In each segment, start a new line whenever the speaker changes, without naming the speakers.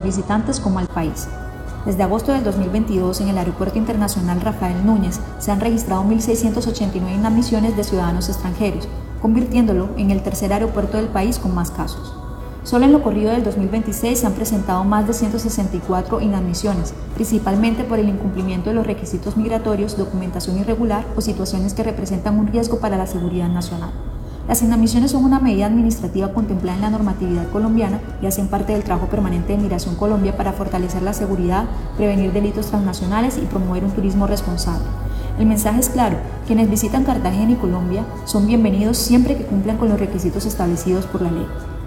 visitantes como al país. Desde agosto del 2022, en el Aeropuerto Internacional Rafael Núñez, se han registrado 1.689 inadmisiones de ciudadanos extranjeros, convirtiéndolo en el tercer aeropuerto del país con más casos. Solo en lo corrido del 2026 se han presentado más de 164 inadmisiones, principalmente por el incumplimiento de los requisitos migratorios, documentación irregular o situaciones que representan un riesgo para la seguridad nacional. Las inadmisiones son una medida administrativa contemplada en la normatividad colombiana y hacen parte del trabajo permanente de Migración Colombia para fortalecer la seguridad, prevenir delitos transnacionales y promover un turismo responsable. El mensaje es claro: quienes visitan Cartagena y Colombia son bienvenidos siempre que cumplan con los requisitos establecidos por la ley.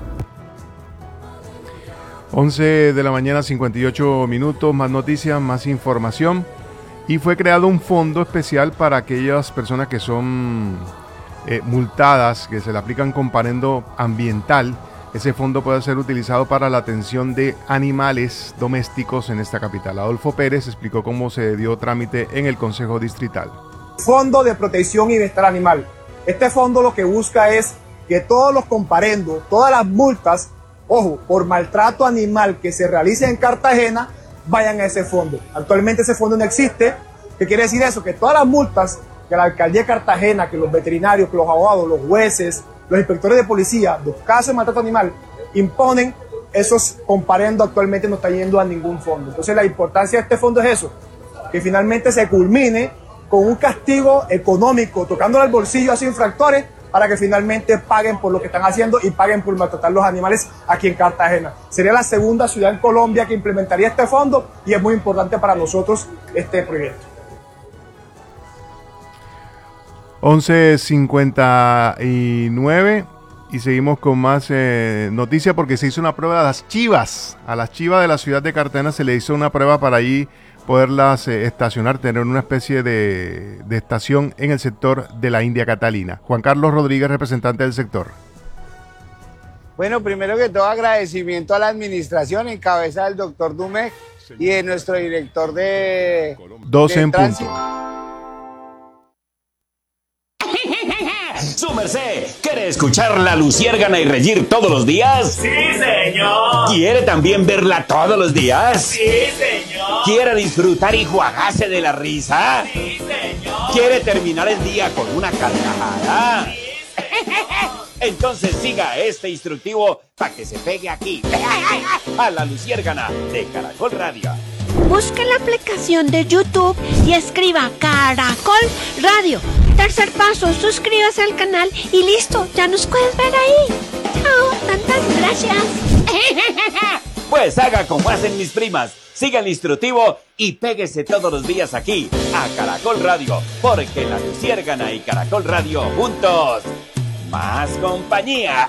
11 de la mañana, 58 minutos, más noticias, más información. Y fue creado un fondo especial para aquellas personas que son multadas, que se le aplican comparendo ambiental. Ese fondo puede ser utilizado para la atención de animales domésticos en esta capital. Adolfo Pérez explicó cómo se dio trámite en el Consejo Distrital.
Fondo de Protección y Bienestar Animal. Este fondo lo que busca es que todos los comparendos, todas las multas, ojo, por maltrato animal que se realice en Cartagena, vayan a ese fondo. Actualmente ese fondo no existe. ¿Qué quiere decir eso? Que todas las multas que la alcaldía de Cartagena, que los veterinarios, que los abogados, los jueces, los inspectores de policía, los casos de maltrato animal imponen, esos comparendos actualmente no están yendo a ningún fondo. Entonces la importancia de este fondo es eso, que finalmente se culmine con un castigo económico, tocándole el bolsillo a esos infractores, para que finalmente paguen por lo que están haciendo y paguen por maltratar los animales aquí en Cartagena. Sería la segunda ciudad en Colombia que implementaría este fondo y es muy importante para nosotros este proyecto.
11:59 y seguimos con más noticias porque se hizo una prueba a las chivas. A las chivas de la ciudad de Cartagena se le hizo una prueba para allí poderlas estacionar, tener una especie de estación en el sector de la India Catalina. Juan Carlos Rodríguez, representante del sector.
Bueno, primero que todo agradecimiento a la administración en cabeza del doctor Dumec y de nuestro director de
12 en
tránsito.
punto.
Su merced, ¿quiere escuchar La Luciérgana y reír todos los días?
¡Sí, señor!
¿Quiere también verla todos los días?
¡Sí, señor!
¿Quiere disfrutar y juagarse de la risa?
¡Sí, señor!
¿Quiere terminar el día con una carcajada?
¡Sí, señor!
Entonces siga este instructivo para que se pegue aquí, a La Luciérgana de Caracol Radio.
Busque la aplicación de YouTube y escriba Caracol Radio. Tercer paso, suscríbase al canal y listo, ya nos puedes ver ahí. Chao, tantas gracias.
Pues haga como hacen mis primas, siga el instructivo y péguese todos los días aquí, a Caracol Radio, porque La Luciérgana y Caracol Radio juntos, más compañía.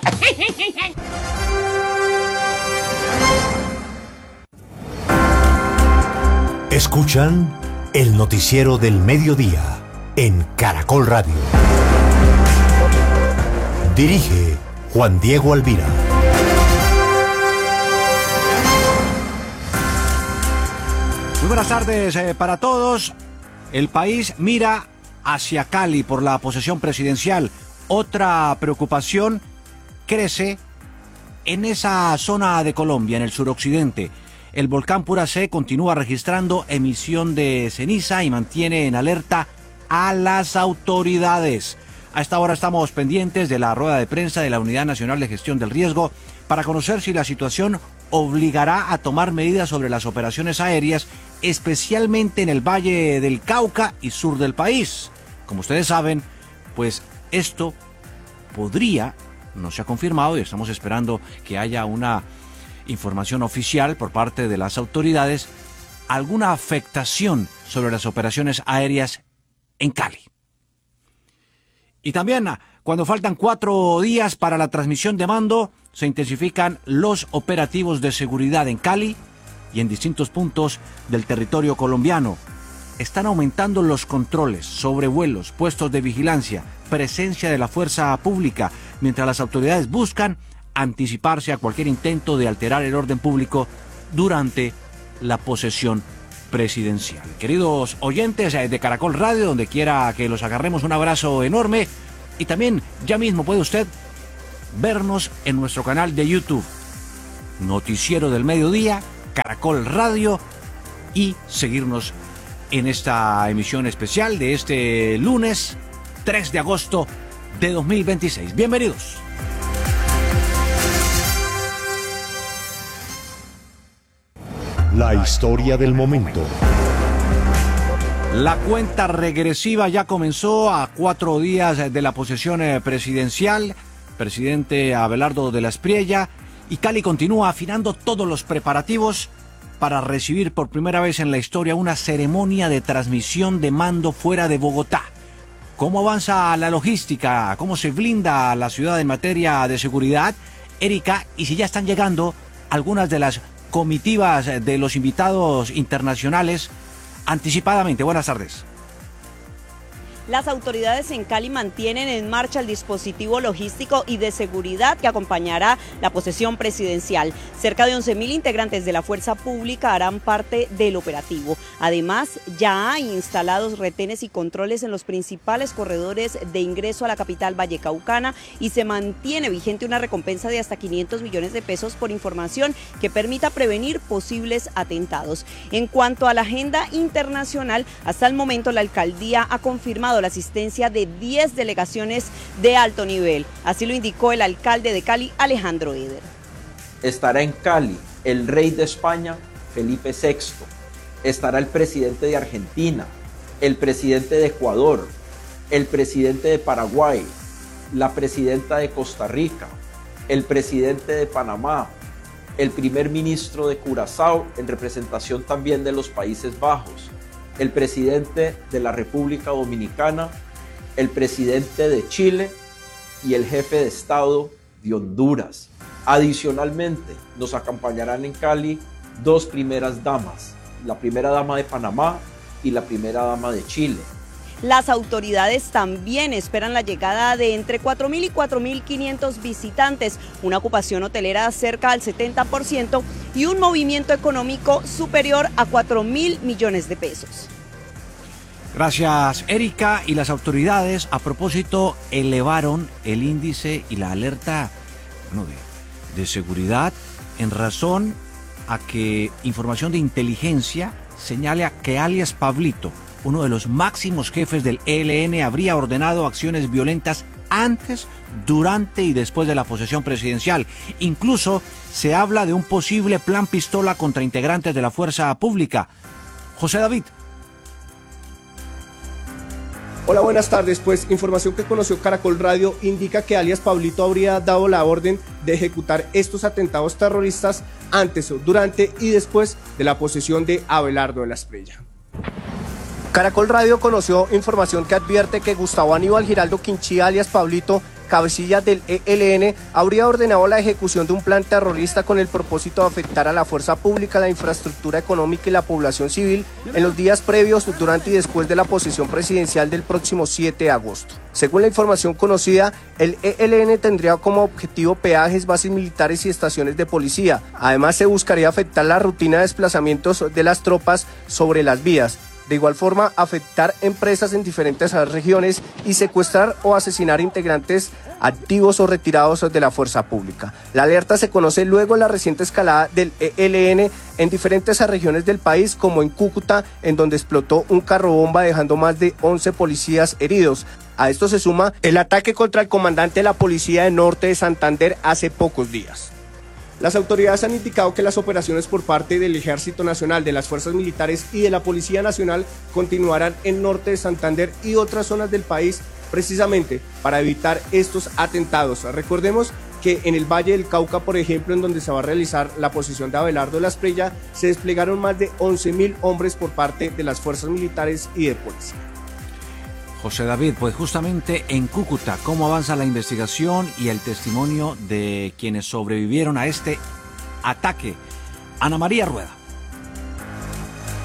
Escuchan el noticiero del mediodía en Caracol Radio. Dirige Juan Diego Alvira.
Muy buenas tardes para todos. El país mira hacia Cali por la posesión presidencial. Otra preocupación crece en esa zona de Colombia, en el suroccidente. El volcán Puracé continúa registrando emisión de ceniza y mantiene en alerta a las autoridades. A esta hora estamos pendientes de la rueda de prensa de la Unidad Nacional de Gestión del Riesgo para conocer si la situación obligará a tomar medidas sobre las operaciones aéreas, especialmente en el Valle del Cauca y sur del país. Como ustedes saben, pues esto podría, no se ha confirmado y estamos esperando que haya una información oficial por parte de las autoridades, alguna afectación sobre las operaciones aéreas en Cali. Y también, cuando faltan 4 días para la transmisión de mando, se intensifican los operativos de seguridad en Cali y en distintos puntos del territorio colombiano. Están aumentando los controles, sobrevuelos, puestos de vigilancia, presencia de la fuerza pública, mientras las autoridades buscan anticiparse a cualquier intento de alterar el orden público durante la posesión presidencial. Queridos oyentes de Caracol Radio, donde quiera que los agarremos, un abrazo enorme. Y también ya mismo puede usted vernos en nuestro canal de YouTube, Noticiero del Mediodía, Caracol Radio y seguirnos en esta emisión especial de este lunes 3 de agosto de 2026. Bienvenidos.
La historia del momento.
La cuenta regresiva ya comenzó a 4 días de la posesión presidencial. Presidente Abelardo de la Espriella, y Cali continúa afinando todos los preparativos para recibir por primera vez en la historia una ceremonia de transmisión de mando fuera de Bogotá. ¿Cómo avanza la logística? ¿Cómo se blinda la ciudad en materia de seguridad? Erika, y si ya están llegando algunas de las comitivas de los invitados internacionales anticipadamente. Buenas tardes.
Las autoridades en Cali mantienen en marcha el dispositivo logístico y de seguridad que acompañará la posesión presidencial. Cerca de 11.000 integrantes de la fuerza pública harán parte del operativo. Además, ya hay instalados retenes y controles en los principales corredores de ingreso a la capital vallecaucana y se mantiene vigente una recompensa de hasta 500 millones de pesos por información que permita prevenir posibles atentados. En cuanto a la agenda internacional, hasta el momento la alcaldía ha confirmado la asistencia de 10 delegaciones de alto nivel. Así lo indicó el alcalde de Cali, Alejandro Eder.
Estará en Cali el rey de España, Felipe VI. Estará el presidente de Argentina, el presidente de Ecuador, el presidente de Paraguay, la presidenta de Costa Rica, el presidente de Panamá, el primer ministro de Curazao, en representación también de los Países Bajos, el presidente de la República Dominicana, el presidente de Chile y el jefe de Estado de Honduras. Adicionalmente, nos acompañarán en Cali 2 primeras damas, la primera dama de Panamá y la primera dama de Chile.
Las autoridades también esperan la llegada de entre 4.000 y 4.500 visitantes, una ocupación hotelera cerca al 70% y un movimiento económico superior a 4.000 millones de pesos.
Gracias, Erika. Y las autoridades, a propósito, elevaron el índice y la alerta de seguridad en razón a que información de inteligencia señala que alias Pablito, uno de los máximos jefes del ELN, habría ordenado acciones violentas antes, durante y después de la posesión presidencial. Incluso se habla de un posible plan pistola contra integrantes de la fuerza pública. José David.
Hola, buenas tardes. Pues información que conoció Caracol Radio indica que alias Pablito habría dado la orden de ejecutar estos atentados terroristas antes, durante y después de la posesión de Abelardo de la Espriella. Caracol Radio conoció información que advierte que Gustavo Aníbal Giraldo Quinchía, alias Pablito, cabecilla del ELN, habría ordenado la ejecución de un plan terrorista con el propósito de afectar a la fuerza pública, la infraestructura económica y la población civil en los días previos, durante y después de la posesión presidencial del próximo 7 de agosto. Según la información conocida, el ELN tendría como objetivo peajes, bases militares y estaciones de policía. Además, se buscaría afectar la rutina de desplazamientos de las tropas sobre las vías. De igual forma, afectar empresas en diferentes regiones y secuestrar o asesinar integrantes activos o retirados de la fuerza pública. La alerta se conoce luego de la reciente escalada del ELN en diferentes regiones del país, como en Cúcuta, en donde explotó un carro bomba dejando más de 11 policías heridos. A esto se suma el ataque contra el comandante de la Policía de Norte de Santander hace pocos días. Las autoridades han indicado que las operaciones por parte del Ejército Nacional, de las Fuerzas Militares y de la Policía Nacional continuarán en norte de Santander y otras zonas del país, precisamente para evitar estos atentados. Recordemos que en el Valle del Cauca, por ejemplo, en donde se va a realizar la posesión de Abelardo de la Espriella, se desplegaron más de 11.000 hombres por parte de las Fuerzas Militares y de Policía.
José David, pues justamente en Cúcuta, ¿cómo avanza la investigación y el testimonio de quienes sobrevivieron a este ataque? Ana María Rueda.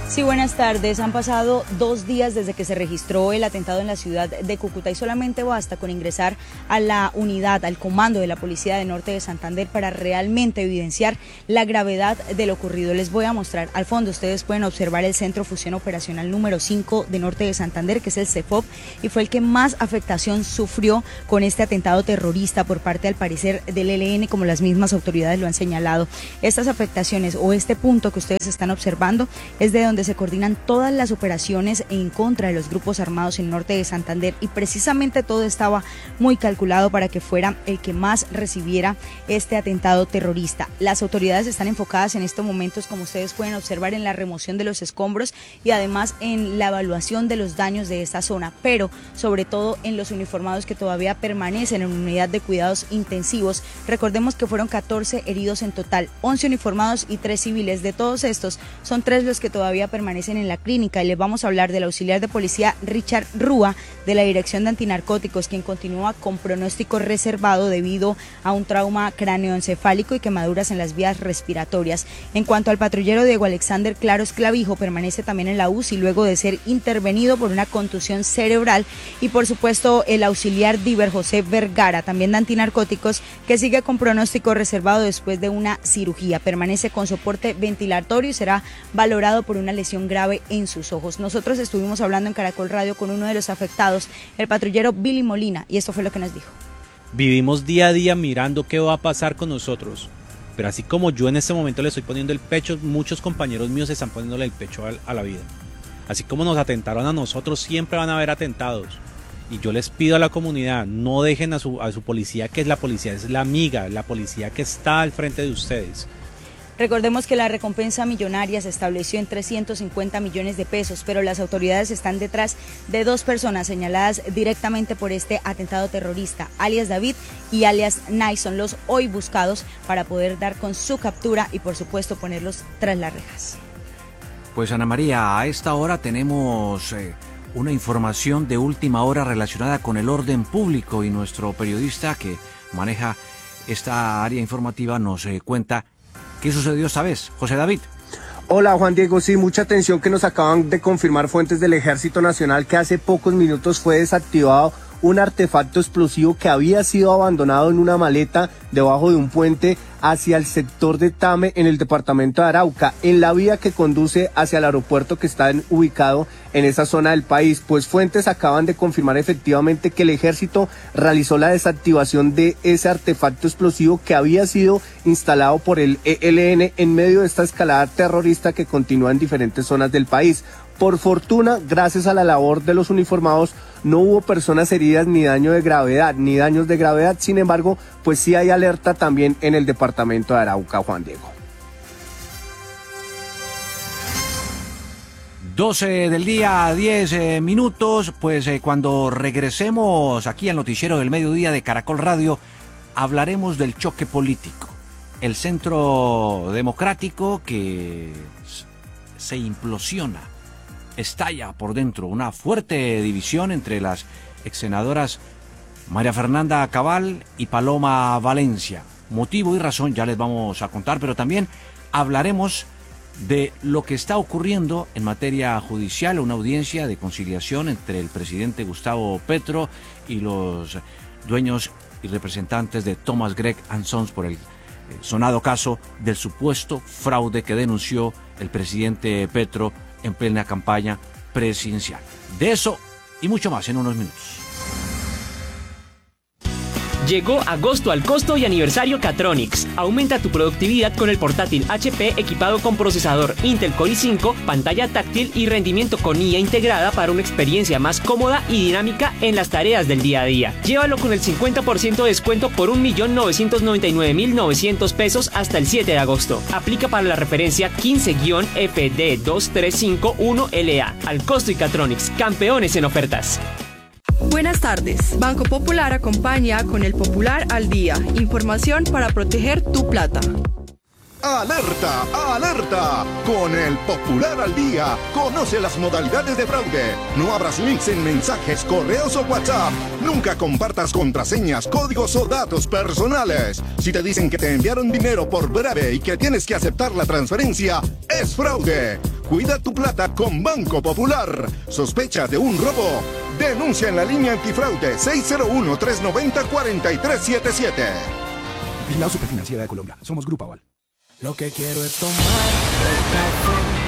Sí, buenas tardes. Han pasado 2 días desde que se registró el atentado en la ciudad de Cúcuta y solamente basta con ingresar a la unidad, al comando de la Policía de Norte de Santander para realmente evidenciar la gravedad de lo ocurrido. Les voy a mostrar al fondo, ustedes pueden observar el Centro Fusión Operacional número 5 de Norte de Santander, que es el CEFOP, y fue el que más afectación sufrió con este atentado terrorista por parte, al parecer, del ELN, como las mismas autoridades lo han señalado. Estas afectaciones o este punto que ustedes están observando es de donde se coordinan todas las operaciones en contra de los grupos armados en Norte de Santander, y precisamente todo estaba muy calculado para que fuera el que más recibiera este atentado terrorista. Las autoridades están enfocadas en estos momentos, como ustedes pueden observar, en la remoción de los escombros y además en la evaluación de los daños de esta zona, pero sobre todo en los uniformados que todavía permanecen en unidad de cuidados intensivos. Recordemos que fueron 14 heridos en total, 11 uniformados y 3 civiles. De todos estos, son 3 los que todavía permanecen en la clínica, y les vamos a hablar del auxiliar de policía Richard Rúa de la Dirección de Antinarcóticos, quien continúa con pronóstico reservado debido a un trauma cráneoencefálico y quemaduras en las vías respiratorias. En cuanto al patrullero Diego Alexander Claros Clavijo, permanece también en la UCI luego de ser intervenido por una contusión cerebral, y por supuesto el auxiliar Diver José Vergara, también de Antinarcóticos, que sigue con pronóstico reservado después de una cirugía. Permanece con soporte ventilatorio y será valorado por una lesión grave en sus ojos. Nosotros estuvimos hablando en Caracol Radio con uno de los afectados, el patrullero Billy Molina, y esto fue lo que nos dijo.
Vivimos día a día mirando qué va a pasar con nosotros, pero así como yo en este momento le estoy poniendo el pecho, muchos compañeros míos están poniéndole el pecho a la vida. Así como nos atentaron a nosotros, siempre van a haber atentados. Y yo les pido a la comunidad, no dejen a su policía, que es la policía, es la amiga, la policía que está al frente de ustedes.
Recordemos que la recompensa millonaria se estableció en 350 millones de pesos, pero las autoridades están detrás de 2 personas señaladas directamente por este atentado terrorista, alias David y alias Naison, los hoy buscados para poder dar con su captura y por supuesto ponerlos tras las rejas.
Pues Ana María, a esta hora tenemos una información de última hora relacionada con el orden público, y nuestro periodista que maneja esta área informativa nos cuenta qué sucedió esta vez. José David.
Hola Juan Diego, sí, mucha atención que nos acaban de confirmar fuentes del Ejército Nacional que hace pocos minutos fue desactivado un artefacto explosivo que había sido abandonado en una maleta debajo de un puente hacia el sector de Tame en el departamento de Arauca, en la vía que conduce hacia el aeropuerto que está ubicado en esa zona del país. Pues fuentes acaban de confirmar efectivamente que el ejército realizó la desactivación de ese artefacto explosivo que había sido instalado por el ELN en medio de esta escalada terrorista que continúa en diferentes zonas del país. Por fortuna, gracias a la labor de los uniformados, no hubo personas heridas ni daños de gravedad. Sin embargo, pues sí hay alerta también en el departamento de Arauca, Juan Diego.
12 del día, 10 minutos, pues cuando regresemos aquí al noticiero del mediodía de Caracol Radio, hablaremos del choque político. El centro democrático que se implosiona, estalla por dentro, una fuerte división entre las exsenadoras María Fernanda Cabal y Paloma Valencia. Motivo y razón ya les vamos a contar, pero también hablaremos de lo que está ocurriendo en materia judicial, una audiencia de conciliación entre el presidente Gustavo Petro y los dueños y representantes de Thomas Gregg & Sons por el sonado caso del supuesto fraude que denunció el presidente Petro en plena campaña presidencial. De eso y mucho más en unos minutos.
Llegó agosto al costo y aniversario Catronics. Aumenta tu productividad con el portátil HP equipado con procesador Intel Core i5, pantalla táctil y rendimiento con IA integrada para una experiencia más cómoda y dinámica en las tareas del día a día. Llévalo con el 50% de descuento por 1.999.900 pesos hasta el 7 de agosto. Aplica para la referencia 15-FD2351LA. Al costo y Catronics, campeones en ofertas.
Buenas tardes. Banco Popular acompaña con el Popular al Día. Información para proteger tu plata.
¡Alerta! ¡Alerta! Con el Popular al Día, conoce las modalidades de fraude. No abras links en mensajes, correos o WhatsApp. Nunca compartas contraseñas, códigos o datos personales. Si te dicen que te enviaron dinero por breve y que tienes que aceptar la transferencia, es fraude. Cuida tu plata con Banco Popular. ¿Sospechas de un robo? Denuncia en la línea antifraude 601-390-4377.
Vigilado Superfinanciera de Colombia. Somos Grupo Aval. Lo que quiero es tomar